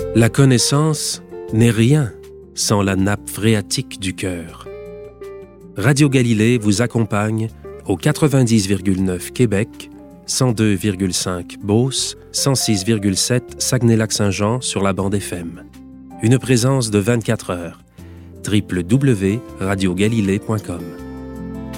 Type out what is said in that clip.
La connaissance n'est rien sans la nappe phréatique du cœur. Radio Galilée vous accompagne au 90,9 Québec, 102,5 Beauce, 106,7 Saguenay-Lac-Saint-Jean sur la bande FM. Une présence de 24 heures. www.radiogalilée.com